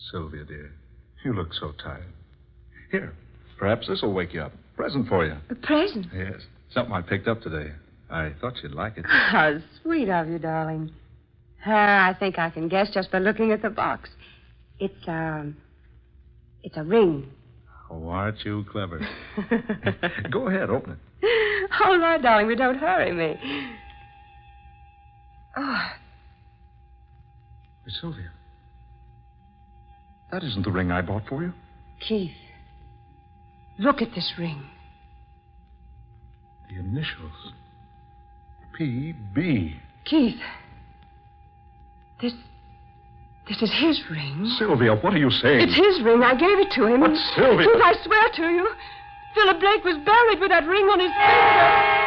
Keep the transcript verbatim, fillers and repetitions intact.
Sylvia, dear, you look so tired. Here, perhaps this will wake you up. Present for you. A present? Yes, something I picked up today. I thought you'd like it. How sweet of you, darling. Uh, I think I can guess just by looking at the box. It's, um, it's a ring. Oh, aren't you clever? Go ahead, open it. All right, darling, but don't hurry me. Oh. Hey, Sylvia. That isn't the ring I bought for you. Keith, look at this ring. The initials. P B. Keith, this... this is his ring. Sylvia, what are you saying? It's his ring. I gave it to him. But, Sylvia... Keith, I swear to you, Philip Blake was buried with that ring on his finger.